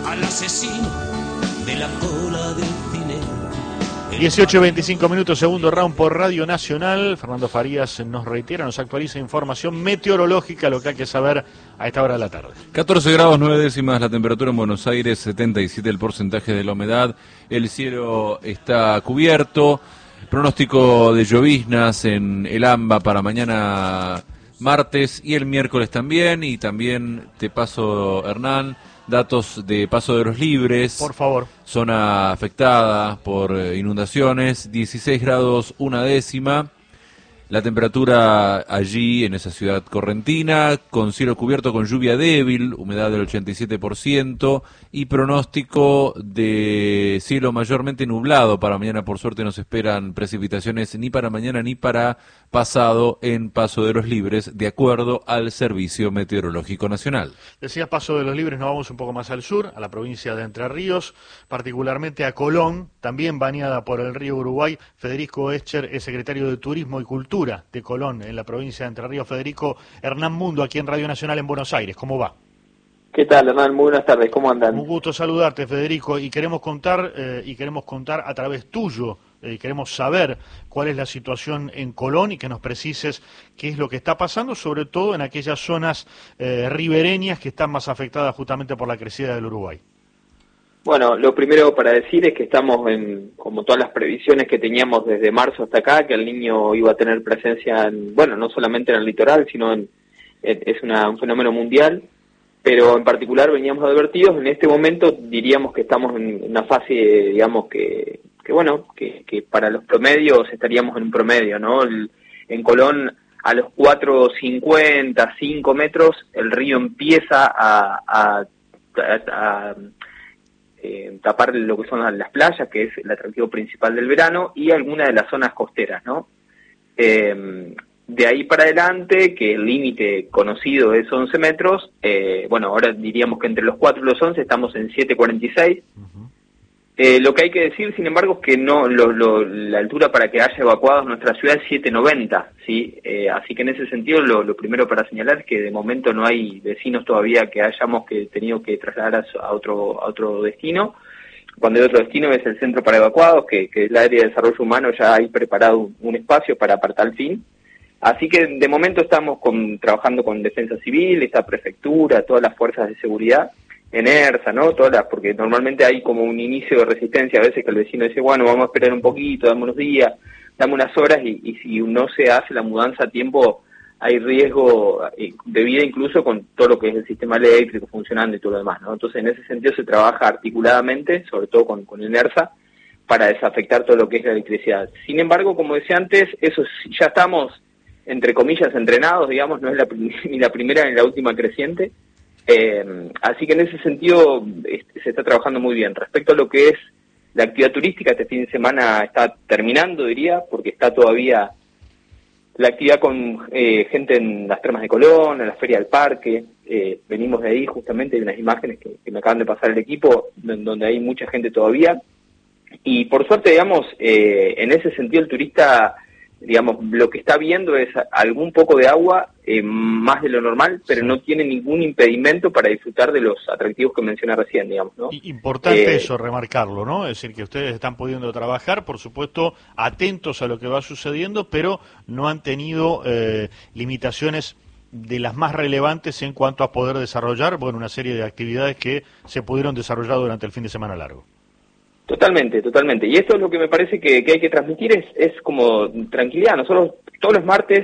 al asesino de la cola del cine. 18:25 minutos, segundo round por Radio Nacional. Fernando Farías nos reitera, nos actualiza información meteorológica, lo que hay que saber a esta hora de la tarde. 14 grados 9 décimas la temperatura en Buenos Aires, 77 el porcentaje de la humedad, el cielo está cubierto, pronóstico de lloviznas en el AMBA para mañana martes y el miércoles también, y también te paso, Hernán, datos de Paso de los Libres. Por favor. Zona afectada por inundaciones, 16 grados 1 décima. La temperatura allí en esa ciudad correntina, con cielo cubierto con lluvia débil, humedad del 87% y pronóstico de cielo mayormente nublado para mañana. Por suerte no se esperan precipitaciones ni para mañana ni para pasado en Paso de los Libres, de acuerdo al Servicio Meteorológico Nacional. Decías Paso de los Libres, nos vamos un poco más al sur, a la provincia de Entre Ríos, particularmente a Colón, también bañada por el río Uruguay. Federico Escher es secretario de Turismo y Cultura de Colón, en la provincia de Entre Ríos. Federico, Hernán Mundo, aquí en Radio Nacional en Buenos Aires, ¿cómo va? ¿Qué tal, Hernán? Muy buenas tardes, ¿cómo andan? Un gusto saludarte, Federico, y queremos contar a través tuyo, queremos saber cuál es la situación en Colón y que nos precises qué es lo que está pasando, sobre todo en aquellas zonas ribereñas que están más afectadas justamente por la crecida del Uruguay. Bueno, lo primero para decir es que estamos como todas las previsiones que teníamos desde marzo hasta acá, que el Niño iba a tener presencia, no solamente en el litoral, sino es un fenómeno mundial, pero en particular veníamos advertidos. En este momento diríamos que estamos en una fase, digamos, que para los promedios estaríamos en un promedio, ¿no? En Colón, a los 4,50, 5 metros, el río empieza a tapar lo que son las playas, que es el atractivo principal del verano, y algunas de las zonas costeras, ¿no? De ahí para adelante, que el límite conocido es 11 metros, ahora diríamos que entre los 4 y los 11 estamos en 7,46. Lo que hay que decir, sin embargo, es que la altura para que haya evacuados nuestra ciudad es 7,90, ¿sí? Así que en ese sentido, lo primero para señalar es que de momento no hay vecinos todavía que hayamos tenido que trasladar a otro destino. Cuando hay otro destino es el centro para evacuados, que es el área de desarrollo humano, ya hay preparado un espacio para tal fin. Así que de momento estamos trabajando con Defensa Civil, esta prefectura, todas las fuerzas de seguridad, ENERSA, ¿no? Porque normalmente hay como un inicio de resistencia, a veces que el vecino dice, bueno, vamos a esperar un poquito, dame unos días, dame unas horas, y si no se hace la mudanza a tiempo, hay riesgo de vida incluso con todo lo que es el sistema eléctrico funcionando y todo lo demás, ¿no? Entonces en ese sentido se trabaja articuladamente, sobre todo con ENERSA, para desafectar todo lo que es la electricidad. Sin embargo, como decía antes, eso ya estamos, entre comillas, entrenados, digamos, no es ni la primera ni la última creciente. Así que en ese sentido se está trabajando muy bien. Respecto a lo que es la actividad turística, este fin de semana está terminando, diría, porque está todavía la actividad con gente en las termas de Colón, en la Feria del Parque. Venimos de ahí justamente, hay unas imágenes que me acaban de pasar el equipo, donde hay mucha gente todavía. Y por suerte, digamos, en ese sentido el turista, digamos, lo que está viendo es algún poco de agua, más de lo normal, pero no tiene ningún impedimento para disfrutar de los atractivos que mencioné recién, digamos, ¿no? Importante eso, remarcarlo, ¿no? Es decir, que ustedes están pudiendo trabajar, por supuesto, atentos a lo que va sucediendo, pero no han tenido limitaciones de las más relevantes en cuanto a poder desarrollar, una serie de actividades que se pudieron desarrollar durante el fin de semana largo. Totalmente. Y esto es lo que me parece que hay que transmitir, es como tranquilidad. Nosotros todos los martes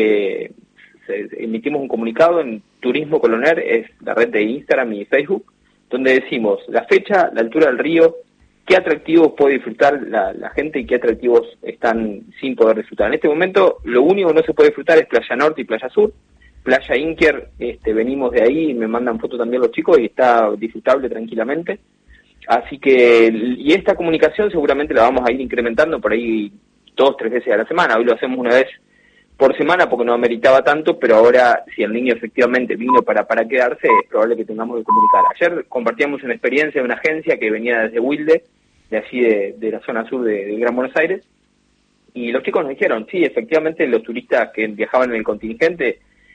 emitimos un comunicado en Turismo Coloner, es la red de Instagram y Facebook, donde decimos la fecha, la altura del río, qué atractivos puede disfrutar la gente y qué atractivos están sin poder disfrutar. En este momento lo único que no se puede disfrutar es Playa Norte y Playa Sur. Playa Inquier, venimos de ahí, me mandan fotos también los chicos y está disfrutable tranquilamente. Así que, y esta comunicación seguramente la vamos a ir incrementando por ahí 2-3 veces a la semana. Hoy lo hacemos una vez por semana porque no ameritaba tanto, pero ahora si el niño efectivamente vino para quedarse, es probable que tengamos que comunicar. Ayer compartíamos una experiencia de una agencia que venía desde Wilde, de allí de la zona sur del Gran Buenos Aires, y los chicos nos dijeron, sí, efectivamente los turistas que viajaban en el contingente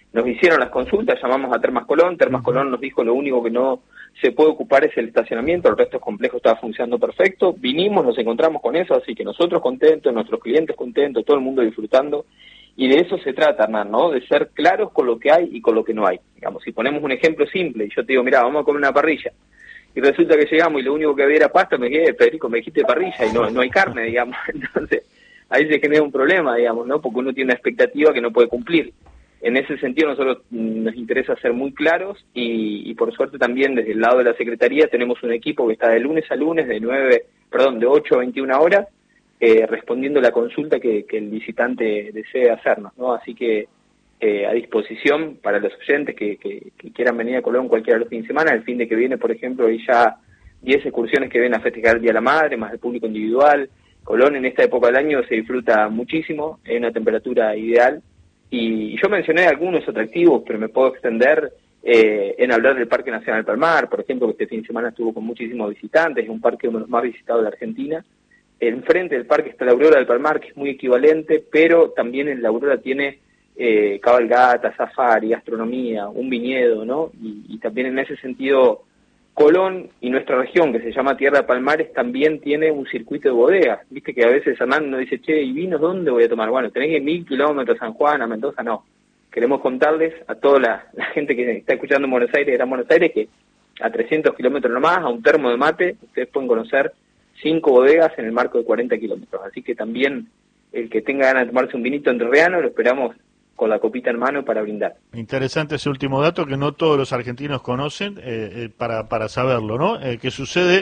nos hicieron las consultas, llamamos a Termas Colón nos dijo lo único que no se puede ocupar es el estacionamiento, el resto del complejo estaba funcionando perfecto, vinimos, nos encontramos con eso, así que nosotros contentos, nuestros clientes contentos, todo el mundo disfrutando, y de eso se trata, Hernán, ¿no? De ser claros con lo que hay y con lo que no hay. Digamos, si ponemos un ejemplo simple, y yo te digo, mira, vamos a comer una parrilla, y resulta que llegamos y lo único que había era pasta, me dije, Federico, me dijiste parrilla, y no hay carne, digamos, entonces ahí se genera un problema, digamos, ¿no? Porque uno tiene una expectativa que no puede cumplir. En ese sentido nosotros nos interesa ser muy claros y por suerte también desde el lado de la Secretaría tenemos un equipo que está de lunes a lunes, de 8 a 21 horas, respondiendo la consulta que el visitante desee hacernos, ¿no? Así que a disposición para los oyentes que quieran venir a Colón cualquiera de los fines de semana. El fin de que viene, por ejemplo, hay ya 10 excursiones que ven a festejar el Día de la Madre, más el público individual. Colón en esta época del año se disfruta muchísimo, hay una temperatura ideal. Y yo mencioné algunos atractivos, pero me puedo extender en hablar del Parque Nacional Palmar, por ejemplo, que este fin de semana estuvo con muchísimos visitantes, es un parque uno de los más visitados de la Argentina. Enfrente del parque está la Aurora del Palmar, que es muy equivalente, pero también en la Aurora tiene cabalgata, safari, gastronomía, un viñedo, ¿no? Y también en ese sentido, Colón y nuestra región, que se llama Tierra de Palmares, también tiene un circuito de bodegas. Viste que a veces Hernán nos dice, che, ¿y vinos dónde voy a tomar? Bueno, tenés que 1000 kilómetros a San Juan, a Mendoza, no. Queremos contarles a toda la gente que está escuchando en Buenos Aires, Gran Buenos Aires, que a 300 kilómetros nomás, a un termo de mate, ustedes pueden conocer 5 bodegas en el marco de 40 kilómetros. Así que también el que tenga ganas de tomarse un vinito entrerriano, lo esperamos con la copita en mano para brindar. Interesante ese último dato que no todos los argentinos conocen, para saberlo, ¿no? Que sucede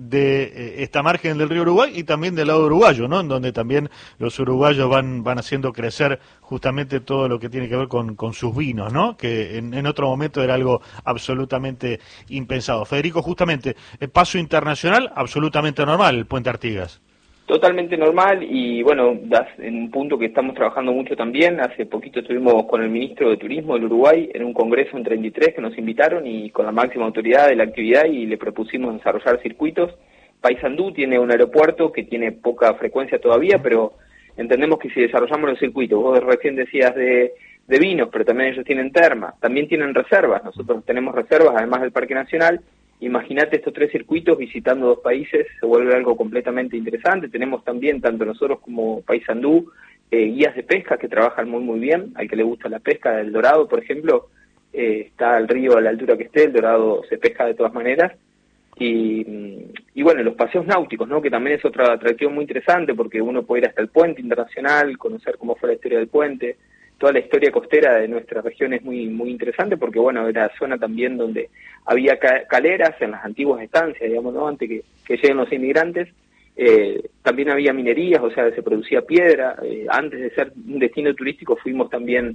de esta margen del río Uruguay y también del lado uruguayo, ¿no? En donde también los uruguayos van haciendo crecer justamente todo lo que tiene que ver con sus vinos, ¿no? Que en otro momento era algo absolutamente impensado. Federico, justamente, paso internacional absolutamente normal, el Puente Artigas. Totalmente normal y bueno, das en un punto que estamos trabajando mucho también. Hace poquito estuvimos con el ministro de Turismo del Uruguay en un congreso en 33 que nos invitaron y con la máxima autoridad de la actividad y le propusimos desarrollar circuitos. Paysandú tiene un aeropuerto que tiene poca frecuencia todavía, pero entendemos que si desarrollamos los circuitos, vos recién decías de vinos, pero también ellos tienen termas, también tienen reservas, nosotros tenemos reservas además del Parque Nacional. Imagínate estos 3 circuitos visitando 2 países, se vuelve algo completamente interesante. Tenemos también, tanto nosotros como Paysandú, guías de pesca que trabajan muy bien. Al que le gusta la pesca del dorado, por ejemplo, está el río a la altura que esté, el dorado se pesca de todas maneras. Y bueno, los paseos náuticos, ¿no? Que también es otra atracción muy interesante porque uno puede ir hasta el puente internacional, conocer cómo fue la historia del puente. Toda la historia costera de nuestra región es muy interesante porque, bueno, era zona también donde había caleras en las antiguas estancias, digamos, ¿no? Antes que lleguen los inmigrantes. También había minerías, o sea, se producía piedra. Antes de ser un destino turístico fuimos también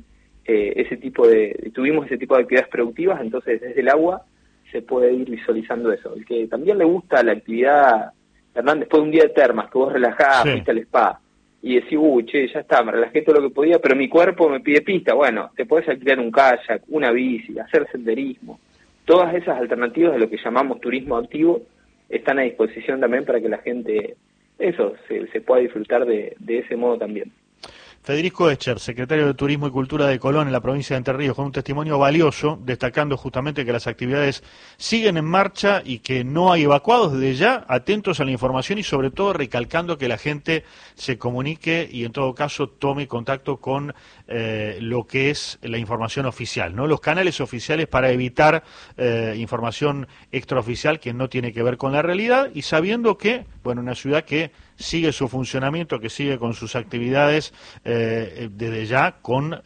tuvimos ese tipo de actividades productivas, entonces desde el agua se puede ir visualizando eso. El que también le gusta la actividad, Hernán, después de un día de termas, que vos relajás, sí, fuiste al spa, y decís, che, ya está, me relajé todo lo que podía, pero mi cuerpo me pide pista. Bueno, te podés alquilar un kayak, una bici, hacer senderismo. Todas esas alternativas de lo que llamamos turismo activo están a disposición también para que la gente, se pueda disfrutar de ese modo también. Federico Escher, secretario de Turismo y Cultura de Colón en la provincia de Entre Ríos, con un testimonio valioso, destacando justamente que las actividades siguen en marcha y que no hay evacuados. Desde ya, atentos a la información y sobre todo recalcando que la gente se comunique y en todo caso tome contacto con lo que es la información oficial, ¿no? Los canales oficiales para evitar información extraoficial que no tiene que ver con la realidad y sabiendo que, bueno, una ciudad que sigue su funcionamiento, que sigue con sus actividades desde ya con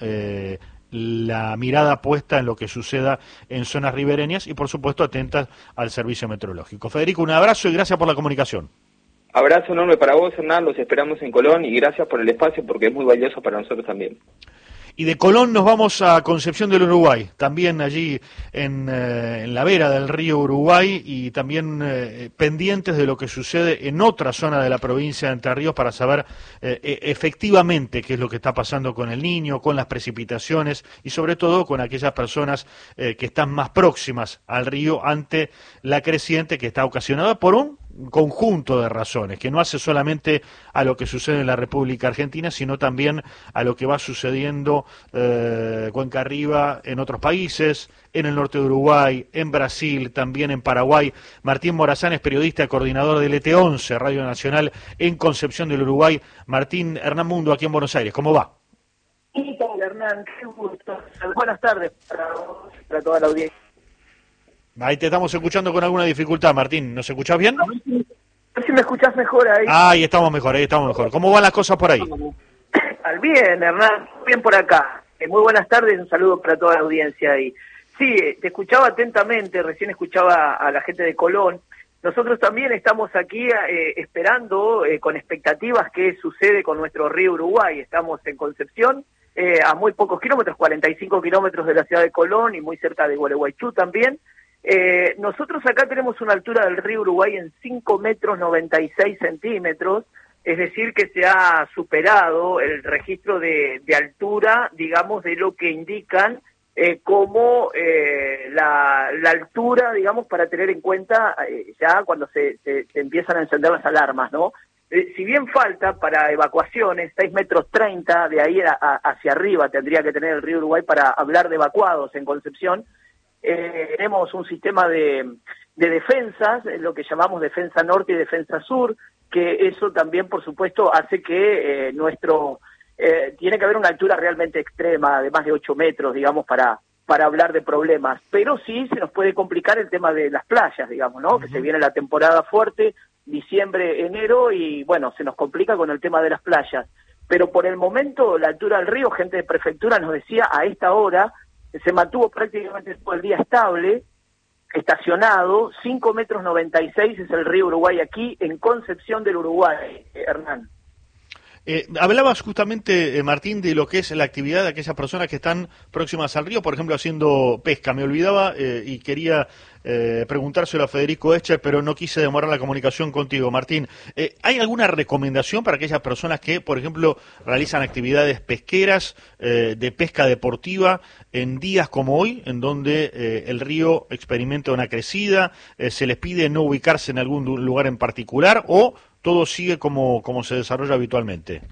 la mirada puesta en lo que suceda en zonas ribereñas y por supuesto atentas al servicio meteorológico. Federico, un abrazo y gracias por la comunicación. Abrazo enorme para vos, Hernán, los esperamos en Colón y gracias por el espacio porque es muy valioso para nosotros también. Y de Colón nos vamos a Concepción del Uruguay, también allí en la vera del río Uruguay y también pendientes de lo que sucede en otra zona de la provincia de Entre Ríos para saber efectivamente qué es lo que está pasando con el Niño, con las precipitaciones y sobre todo con aquellas personas que están más próximas al río ante la creciente que está ocasionada por un conjunto de razones, que no hace solamente a lo que sucede en la República Argentina, sino también a lo que va sucediendo cuenca arriba en otros países, en el norte de Uruguay, en Brasil, también en Paraguay. Martín Morazán es periodista, coordinador del ET11, Radio Nacional en Concepción del Uruguay. Martín, Hernán Mundo, aquí en Buenos Aires, ¿cómo va? ¿Qué tal, Hernán? Qué gusto. Buenas tardes para toda la audiencia. Ahí te estamos escuchando con alguna dificultad, Martín. ¿Nos escuchás bien? A ver si me escuchás mejor ahí. Ahí estamos mejor, ahí estamos mejor. ¿Cómo van las cosas por ahí? Al bien, Hernán. Bien por acá. Muy buenas tardes, un saludo para toda la audiencia ahí. Sí, te escuchaba atentamente, recién escuchaba a la gente de Colón. Nosotros también estamos aquí esperando con expectativas qué sucede con nuestro río Uruguay. Estamos en Concepción, a muy pocos kilómetros, 45 kilómetros de la ciudad de Colón y muy cerca de Gualeguaychú también. Nosotros acá tenemos una altura del río Uruguay en 5 metros 96 centímetros, es decir que se ha superado el registro de altura, digamos, de lo que indican como la altura, digamos, para tener en cuenta ya cuando se empiezan a encender las alarmas, ¿no? Si bien falta para evacuaciones, 6 metros 30, de ahí hacia arriba tendría que tener el río Uruguay para hablar de evacuados en Concepción. Tenemos un sistema de defensas, lo que llamamos defensa norte y defensa sur, que eso también, por supuesto, hace que tiene que haber una altura realmente extrema, de más de 8 metros, digamos, para hablar de problemas. Pero sí se nos puede complicar el tema de las playas, digamos, ¿no? Que se viene la temporada fuerte, diciembre, enero, y bueno, se nos complica con el tema de las playas. Pero por el momento, la altura del río, gente de prefectura nos decía, a esta hora, se mantuvo prácticamente todo el día estable, estacionado, 5 metros 96 es el río Uruguay aquí, en Concepción del Uruguay, Hernán. Hablabas justamente, Martín, de lo que es la actividad de aquellas personas que están próximas al río, por ejemplo, haciendo pesca. Me olvidaba y quería preguntárselo a Federico Escher, pero no quise demorar la comunicación contigo, Martín. ¿Hay alguna recomendación para aquellas personas que, por ejemplo, realizan actividades pesqueras, de pesca deportiva, en días como hoy, en donde el río experimenta una crecida? ¿Se les pide no ubicarse en algún lugar en particular o todo sigue como se desarrolla habitualmente?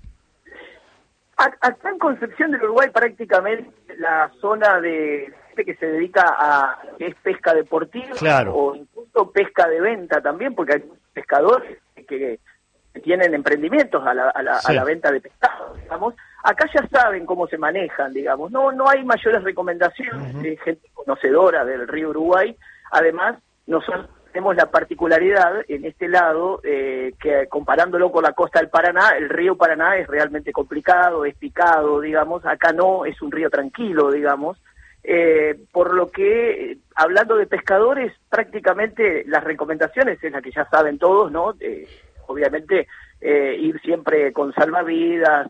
Acá en Concepción del Uruguay prácticamente la zona de que se dedica a que es pesca deportiva, claro, o incluso pesca de venta también, porque hay pescadores que tienen emprendimientos a la venta de pescado, digamos. Acá ya saben cómo se manejan, digamos. No hay mayores recomendaciones de gente conocedora del río Uruguay. Además, nosotros tenemos la particularidad en este lado que comparándolo con la costa del Paraná, el río Paraná es realmente complicado, es picado, digamos. Acá no, es un río tranquilo, digamos. Por lo que, hablando de pescadores, prácticamente las recomendaciones es la que ya saben todos, ¿no? Obviamente ir siempre con salvavidas,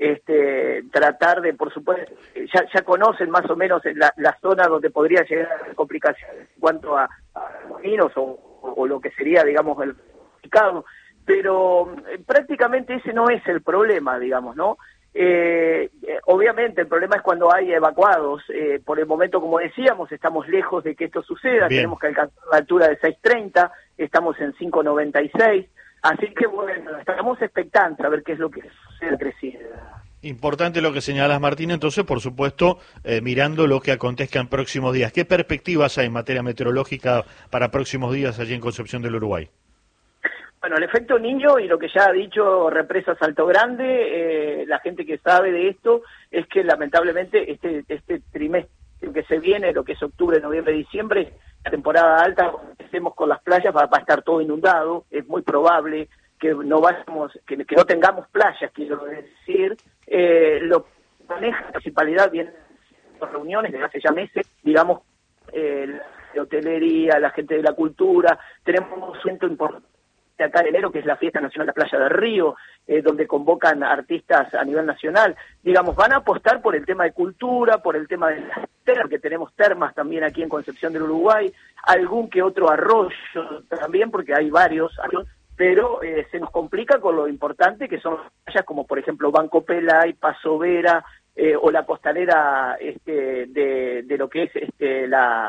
tratar de, por supuesto, ya conocen más o menos la zona donde podría llegar a complicaciones en cuanto a caminos o lo que sería, digamos, el picado, pero prácticamente ese no es el problema, digamos, ¿no? Obviamente el problema es cuando hay evacuados. Por el momento, como decíamos, estamos lejos de que esto suceda. Bien. Tenemos que alcanzar la altura de 6.30, estamos en 5.96, así que bueno, estamos expectantes a ver qué es lo que sucede crecida. Importante lo que señalas, Martín, entonces, por supuesto, mirando lo que acontezca en próximos días. ¿Qué perspectivas hay en materia meteorológica para próximos días allí en Concepción del Uruguay? Bueno, el efecto niño y lo que ya ha dicho Represa Salto Grande, la gente que sabe de esto, es que lamentablemente este trimestre que se viene, lo que es octubre, noviembre, diciembre, la temporada alta, cuando empecemos con las playas, va a estar todo inundado. Es muy probable que no que no tengamos playas, quiero decir. Lo que maneja la municipalidad, vienen reuniones desde hace ya meses, digamos, la hotelería, la gente de la cultura. Tenemos un evento importante acá en enero, que es la Fiesta Nacional de la Playa del Río, donde convocan artistas a nivel nacional. Digamos, van a apostar por el tema de cultura, por el tema de las termas, que tenemos termas también aquí en Concepción del Uruguay, algún que otro arroyo también, porque hay varios, pero se nos complica con lo importante que son playas como, por ejemplo, Banco Pelay, Paso Vera, o la costanera de lo que es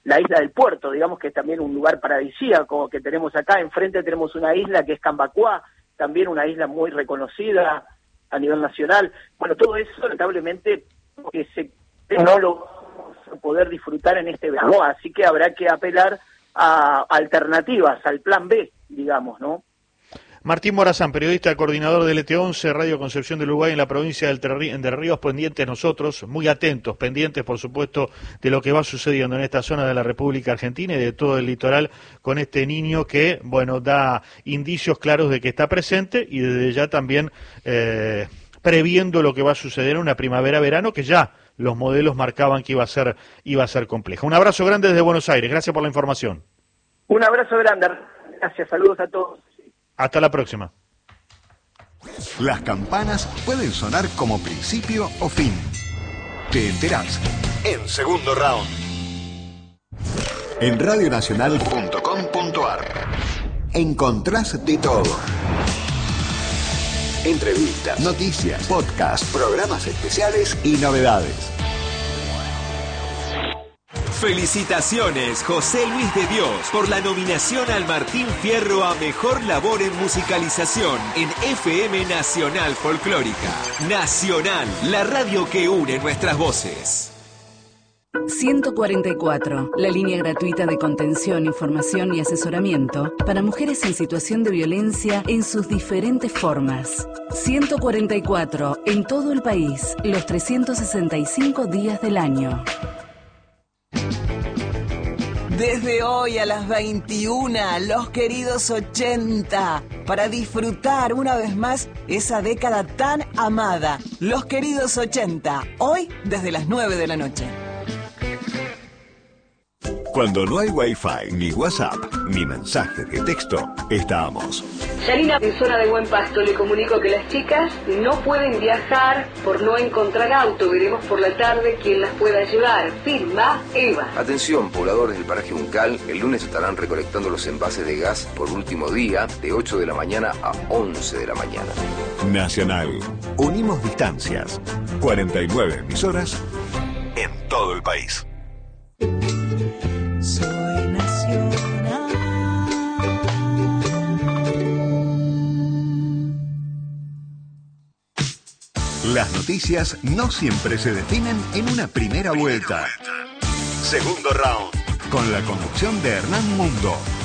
la isla del Puerto, digamos que es también un lugar paradisíaco que tenemos acá. Enfrente tenemos una isla que es Cambacuá, también una isla muy reconocida a nivel nacional. Bueno, todo eso lamentablemente que no lo vamos a poder disfrutar en este verano, así que habrá que apelar a alternativas, al plan B, digamos, ¿no? Martín Morazán, periodista, coordinador del ET11, Radio Concepción del Uruguay en la provincia de Entre Ríos, pendientes nosotros, muy atentos, pendientes por supuesto de lo que va sucediendo en esta zona de la República Argentina y de todo el litoral con este niño que, bueno, da indicios claros de que está presente y desde ya también previendo lo que va a suceder en una primavera-verano que ya los modelos marcaban que iba a ser compleja. Un abrazo grande desde Buenos Aires, gracias por la información. Un abrazo grande, gracias, saludos a todos. Hasta la próxima. Las campanas pueden sonar como principio o fin. Te enterás en Segundo Round. En radionacional.com.ar encontrás de todo. Entrevistas, noticias, podcasts, programas especiales y novedades. Felicitaciones, José Luis de Dios, por la nominación al Martín Fierro a Mejor Labor en Musicalización en FM Nacional Folclórica. Nacional, la radio que une nuestras voces. 144, la línea gratuita de contención, información y asesoramiento para mujeres en situación de violencia en sus diferentes formas. 144, en todo el país, los 365 días del año. Desde hoy a las 21, Los Queridos 80, para disfrutar una vez más esa década tan amada. Los Queridos 80, hoy desde las 9 de la noche. Cuando no hay Wi-Fi, ni WhatsApp, ni mensaje de texto, estamos. Yanina, en zona de Buen Pasto, le comunico que las chicas no pueden viajar por no encontrar auto. Veremos por la tarde quién las pueda llevar. Firma Eva. Atención, pobladores del paraje Uncal, el lunes estarán recolectando los envases de gas por último día, de 8 de la mañana a 11 de la mañana. Nacional. Unimos distancias. 49 emisoras en todo el país. Soy nacional. Las noticias no siempre se definen en una primera vuelta. Segundo round, con la conducción de Hernán Mundo.